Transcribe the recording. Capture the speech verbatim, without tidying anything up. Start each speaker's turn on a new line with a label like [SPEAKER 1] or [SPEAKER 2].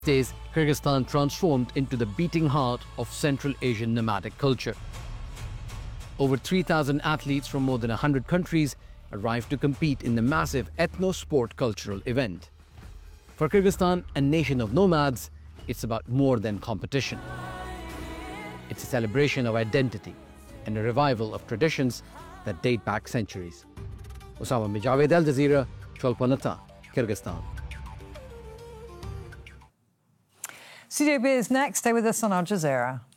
[SPEAKER 1] days, Kyrgyzstan transformed into the beating heart of Central Asian nomadic culture. Over three thousand athletes from more than one hundred countries arrived to compete in the massive ethno-sport cultural event. For Kyrgyzstan, a nation of nomads, it's about more than competition. It's a celebration of identity and a revival of traditions that date back centuries. Osama Mijaved, Al Jazeera, Cholpon-Ata, Kyrgyzstan.
[SPEAKER 2] Studio B is next. Stay with us on Al Jazeera.